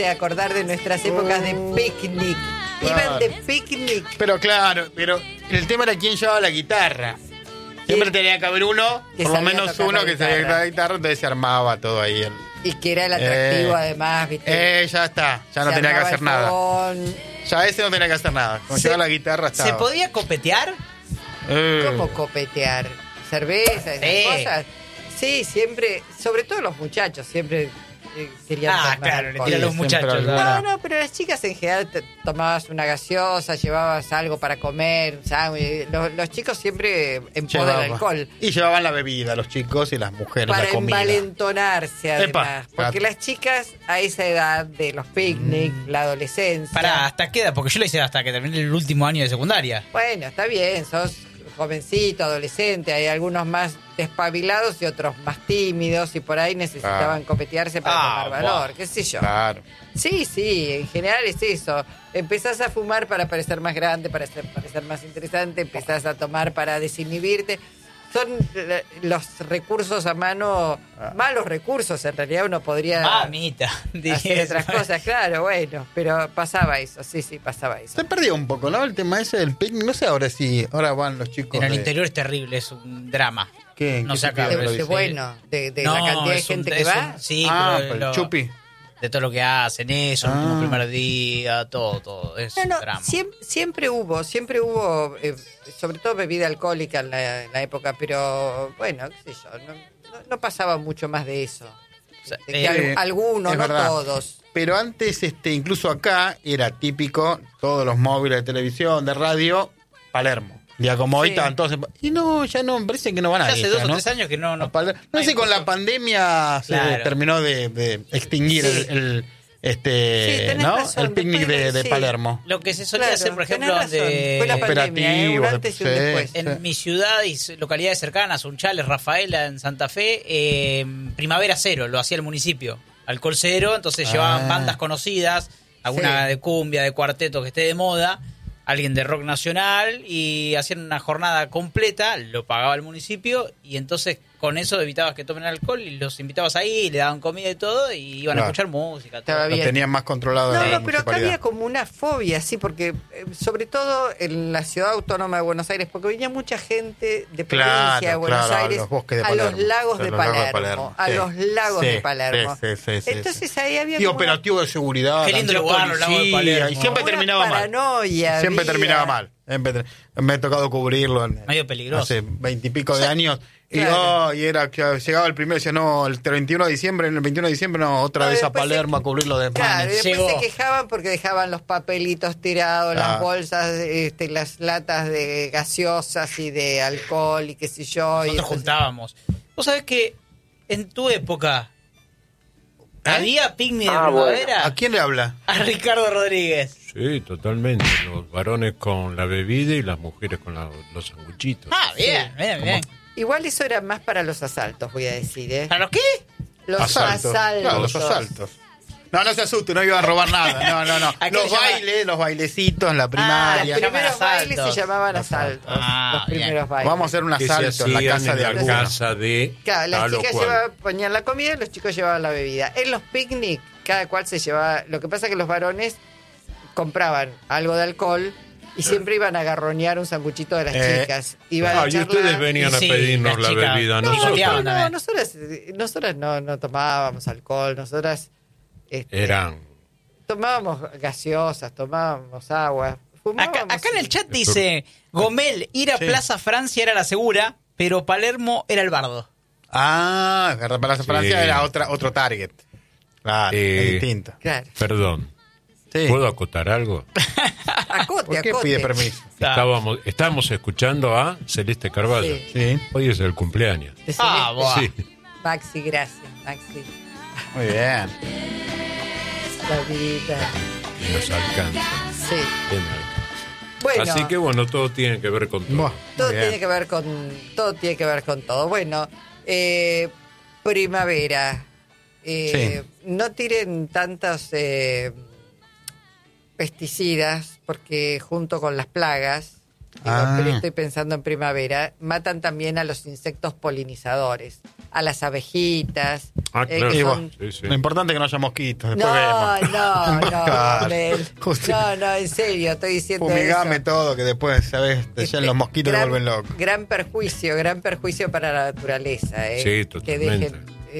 acordar de nuestras épocas de picnic. Iban de picnic. Pero claro, el tema era quién llevaba la guitarra. Siempre tenía que haber uno, Que por lo sabía menos tocar uno la que sabía guitarra. tocar la guitarra, entonces se armaba todo ahí. Y que era el atractivo además, ¿viste? Ya está, ya no Se tenía que armaba hacer el nada. fogón. Ya ese no tenía que hacer nada. Cuando llevaba la guitarra estaba. ¿Se podía copetear? ¿Cómo copetear? ¿Cerveza, esas cosas? Sí, siempre, sobre todo los muchachos, siempre querían tomar claro, le alcohol. tiran los Siempre muchachos. alguna. No, pero las chicas en general tomabas una gaseosa, llevabas algo para comer, un sándwich. Los chicos siempre en pos del alcohol. Y llevaban la bebida, los chicos y las mujeres, Para la comida. envalentonarse, además. Porque claro. las chicas a esa edad de los picnic, la adolescencia. Pará, ¿hasta qué edad? Porque yo lo hice hasta que terminé el último año de secundaria. Bueno, está bien, sos jovencito, adolescente. Hay algunos más despabilados y otros más tímidos. Y por ahí necesitaban copetearse para tomar valor, qué sé yo. Claro. Sí, en general es eso. Empezás a fumar para parecer más grande, para parecer más interesante. Empezás a tomar para desinhibirte. Son los recursos a mano, malos recursos. En realidad uno podría Mamita. hacer otras cosas, claro, bueno. Pero pasaba eso, sí, pasaba eso. Se perdió un poco, ¿no? El tema ese del picnic. No sé ahora si ahora van los chicos. En el interior es terrible, es un drama. ¿Qué? No ¿Qué se acaba. sentido lo De dice? bueno, de No, la cantidad de es un- gente que es va. un- sí, Pero pero el chupi. de todo lo que hacen, eso, el último primer día, todo. Es un drama. Siempre hubo, sobre todo bebida alcohólica en la época, pero bueno, qué sé yo, no pasaba mucho más de eso. O sea, Algunos, es no verdad. todos. Pero antes, incluso acá, era típico, todos los móviles de televisión, de radio, Palermo. Ya como hoy Sí. estaban todos y no, ya no, me parece que no van a Ya hace ir. 2 o ¿no? 3 años que no. No sé si con la pandemia se Claro. terminó de extinguir Sí. el tenés ¿no? razón, El picnic después de sí. Palermo. Lo que se solía Claro, hacer, por tenés ejemplo, razón. Fue la pandemia, un antes y un sí. después. en mi ciudad y localidades cercanas, Unchales, Rafaela, en Santa Fe, Primavera Cero, lo hacía el municipio. Alcohol cero, entonces llevaban bandas conocidas, alguna Sí. de cumbia, de cuarteto que esté de moda, alguien de rock nacional, y hacían una jornada completa, lo pagaba el municipio, y entonces con eso evitabas que tomen alcohol, y los invitabas ahí, le daban comida y todo, y iban a Claro. escuchar música. Todo. Estaba Lo bien. tenían más controlado. No, la pero acá municipalidad. había como una fobia, sí, porque sobre todo en la ciudad autónoma de Buenos Aires, porque venía mucha gente de provincia de Buenos claro, a Aires los bosques de a los Palermo. lagos de A los lagos de Palermo, a Sí. los lagos Sí, de Palermo. sí. Entonces ahí había Y como una operativo de seguridad. Qué lindo cantidad lugar, los lagos de policía, Palermo. y siempre una terminaba mal. paranoia. Siempre había. terminaba mal. Me ha tocado cubrirlo Medio peligroso. hace 20 y pico de años. claro. Y era que llegaba el primero y decía, no, el 21 de diciembre, en el 21 de diciembre, no, otra No, vez a después Palermo a cubrir lo de Claro, y Manes. después Llegó. se quejaban porque dejaban los papelitos tirados, las bolsas, las latas de gaseosas y de alcohol y qué sé yo. Nosotros y juntábamos. Vos sabés que en tu época había picnic de Ah, primavera. ¿A quién le habla? A Ricardo Rodríguez. Sí, totalmente. Los varones con la bebida y las mujeres con los sanguchitos. Ah, bien, bien. Igual eso era más para los asaltos, voy a decir, ¿eh? ¿Para los qué? Los asaltos. Claro, los asaltos. No se asuste, no iba a robar nada. No. ¿A qué Los le llama? bailes, los bailecitos en la Los primaria. llaman primeros bailes se asaltos. llamaban asaltos. Ah, los primeros bailes. Vamos a hacer un Que se asalto en la hacían casa de en la alguno. casa de Claro, las tal o chicas cual. ponían la comida y los chicos llevaban la bebida. En los picnic, cada cual se llevaba. Lo que pasa es que los varones compraban algo de alcohol y siempre iban a garronear un sanguchito de las chicas. Iban a y charlar. ustedes venían a Sí, pedirnos las la chicas bebida. no, Nosotros picoteaban también. Nosotras no tomábamos alcohol, nosotras eran... tomábamos gaseosas, tomábamos agua. Fumábamos. Acá en el chat dice, Gomel, ir a Plaza Francia era la segura, pero Palermo era el bardo. Ah, para Sí. Francia era otro target. Claro, es distinto. Claro. Perdón, Sí. ¿puedo acotar algo? Acote, ¿Por qué acote. pide permiso? Estábamos escuchando a Celeste Carballo. Sí. Sí, Hoy es el cumpleaños. De Ah, Celeste. buah. Sí. Maxi, gracias, Maxi. muy bien. La vida. Y nos alcanza. Sí. que me alcanza. Bueno, Así que bueno, todo tiene que ver con todo. Buah, todo muy bien. tiene que ver con todo. Bueno, primavera. Sí. No tiren tantos pesticidas porque junto con las plagas pero estoy pensando en primavera, matan también a los insectos polinizadores, a las abejitas. Claro. Que son... Sí. Lo importante es que no haya mosquitos. Después No, vemos. Nel. No, en serio, estoy diciendo Fumigame eso. todo, que después, ¿sabes? Los mosquitos te vuelven loco. Gran perjuicio para la naturaleza. Sí, totalmente.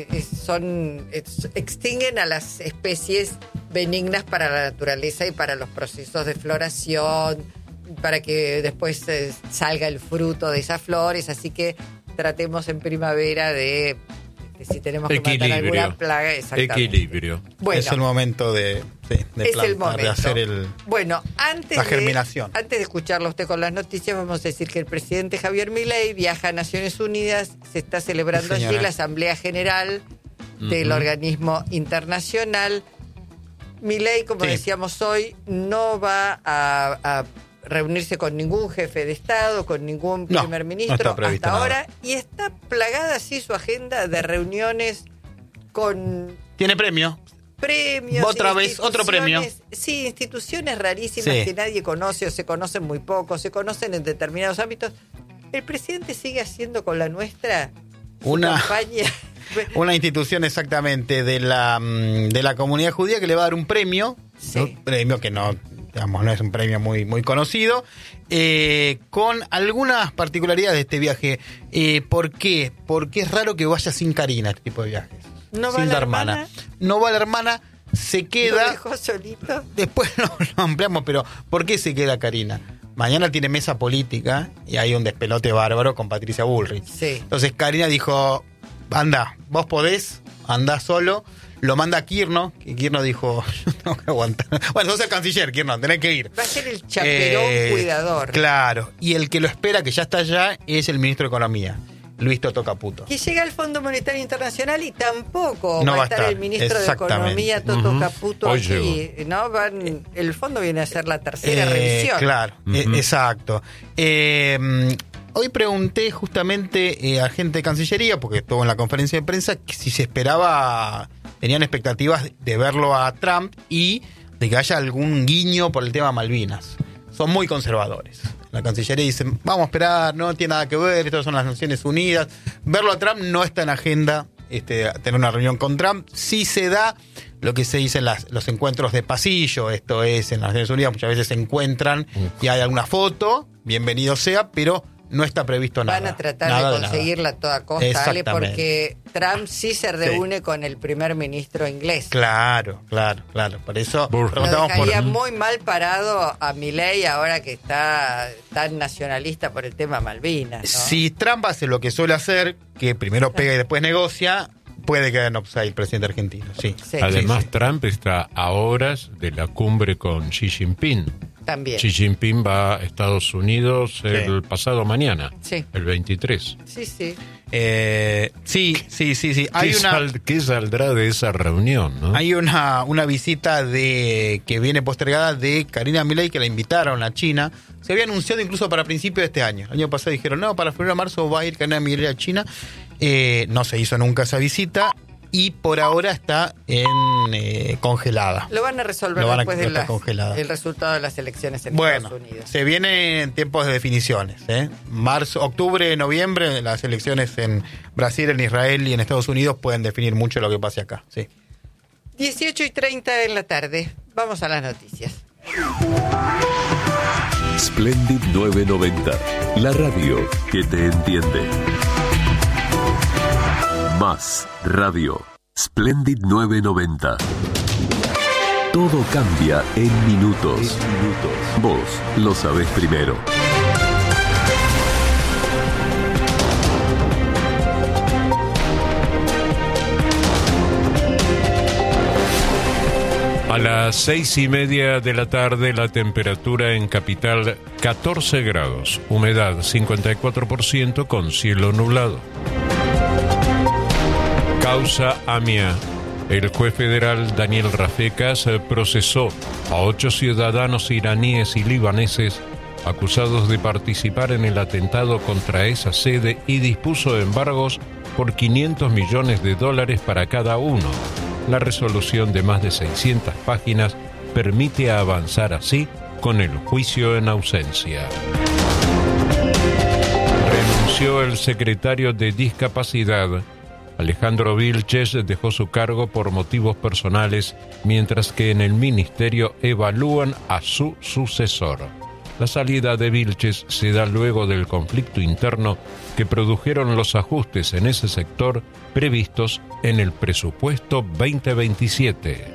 Extinguen a las especies benignas para la naturaleza y para los procesos de floración, para que después salga el fruto de esas flores. Así que tratemos en primavera de si tenemos que matar alguna plaga, exactamente. Equilibrio. Bueno, es el momento de plantar, de hacer la germinación. Antes de escucharlo usted con las noticias, vamos a decir que el presidente Javier Milei viaja a Naciones Unidas. Se está celebrando allí la Asamblea General del organismo internacional. Milei, como decíamos hoy, no va a reunirse con ningún jefe de Estado, con ningún primer ministro hasta ahora, y está plagada así su agenda de reuniones con... ¿Tiene premios? Otra vez, otro premio. Sí, instituciones rarísimas que nadie conoce o se conocen muy poco, se conocen en determinados ámbitos. El presidente sigue haciendo con la nuestra campaña. Una institución exactamente de la comunidad judía que le va a dar un premio, un premio que no es un premio muy, muy conocido, con algunas particularidades de este viaje. ¿Por qué? Porque es raro que vaya sin Karina este tipo de viajes. ¿No va la hermana? No va la hermana, se queda... ¿Lo dejó solito? Después lo ampliamos, pero ¿por qué se queda Karina? Mañana tiene mesa política y hay un despelote bárbaro con Patricia Bullrich. Sí. Entonces Karina dijo, anda, vos podés, andá solo. Lo manda a Kirchner, que Kirchner dijo, yo tengo que aguantar. Bueno, sos el canciller, Kirchner, tenés que ir. Va a ser el chaperón cuidador. Claro, y el que lo espera, que ya está allá, es el ministro de Economía, Luis Toto Caputo. Que llega al Fondo Monetario Internacional y tampoco va a estar el ministro de Economía, Toto Caputo, Hoy aquí. ¿No? El fondo viene a ser la tercera revisión. Claro, exacto. Hoy pregunté justamente a gente de Cancillería, porque estuvo en la conferencia de prensa, que si se esperaba, tenían expectativas de verlo a Trump y de que haya algún guiño por el tema Malvinas. Son muy conservadores. La Cancillería dice, vamos a esperar, no tiene nada que ver, estas son las Naciones Unidas. Verlo a Trump no está en agenda, tener una reunión con Trump. Sí se da lo que se dice en los encuentros de pasillo, esto es, en las Naciones Unidas muchas veces se encuentran y hay alguna foto, bienvenido sea, pero no está previsto nada. Van a tratar de conseguirla a toda costa, ¿vale? Porque Trump sí se reúne con el primer ministro inglés. Claro. Por eso lo dejaría muy mal parado a Milei ahora que está tan nacionalista por el tema Malvinas, ¿no? Si Trump hace lo que suele hacer, que primero pega y después negocia, puede quedar en offside el presidente argentino. Sí. Además, Trump está a horas de la cumbre con Xi Jinping. También. Xi Jinping va a Estados Unidos el pasado mañana, el 23. Sí. Sí. ¿Qué saldrá de esa reunión, no? Hay una visita que viene postergada de Karina Milei, que la invitaron a China. Se había anunciado incluso para principios de este año. El año pasado dijeron, no, para febrero o marzo va a ir Karina Milei a China. No se hizo nunca esa visita. Y por ahora está congelada. Lo van a resolver después del resultado de las elecciones en Estados Unidos. Se vienen tiempos de definiciones. Octubre, noviembre, las elecciones en Brasil, en Israel y en Estados Unidos pueden definir mucho lo que pase acá. Sí. 18:30 en la tarde. Vamos a las noticias. Splendid 990, la radio que te entiende. Más Radio. Splendid 990. Todo cambia en minutos. Vos lo sabés primero. A las 6:30 de la tarde, la temperatura en Capital 14 grados, humedad 54% con cielo nublado. Causa AMIA. El juez federal Daniel Rafecas procesó a 8 ciudadanos iraníes y libaneses acusados de participar en el atentado contra esa sede y dispuso embargos por $500 millones para cada uno. La resolución de más de 600 páginas permite avanzar así con el juicio en ausencia. renunció el secretario de Discapacidad. Alejandro Vilches dejó su cargo por motivos personales, mientras que en el ministerio evalúan a su sucesor. La salida de Vilches se da luego del conflicto interno que produjeron los ajustes en ese sector previstos en el presupuesto 2027.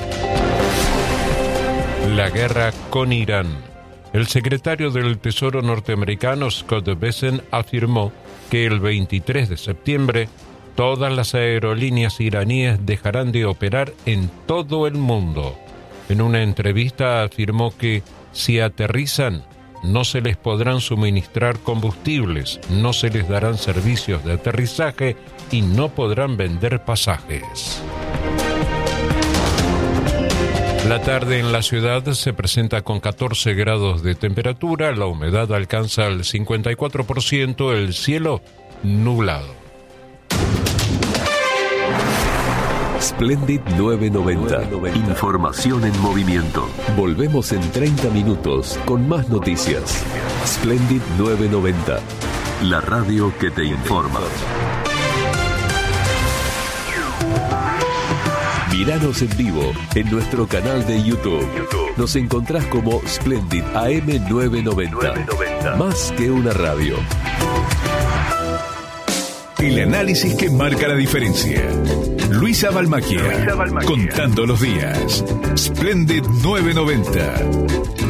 La guerra con Irán. El secretario del Tesoro norteamericano Scott Bessent afirmó que el 23 de septiembre todas las aerolíneas iraníes dejarán de operar en todo el mundo. En una entrevista afirmó que si aterrizan, no se les podrán suministrar combustibles, no se les darán servicios de aterrizaje y no podrán vender pasajes. La tarde en la ciudad se presenta con 14 grados de temperatura, la humedad alcanza el 54%, el cielo nublado. Splendid 990. Información en movimiento. Volvemos en 30 minutos con más noticias. Splendid 990. La radio que te informa. Míranos en vivo en nuestro canal de YouTube. Nos encontrás como Splendid AM 990. Más que una radio. El análisis que marca la diferencia. Luisa Balmacchia. Contando los días. Splendid 990.